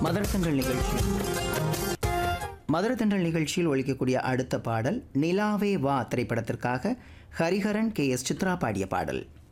மதுர தென்றல் நிகழ்ச்சி மதுர தென்றல் நிகழ்ச்சியில் ஒலிக்கக்கூடிய அடுத்த பாடல் நிலாவே வா திரைப்படத்திற்காக ஹரிஹரன் கே எஸ் சித்ரா பாடிய பாடல்.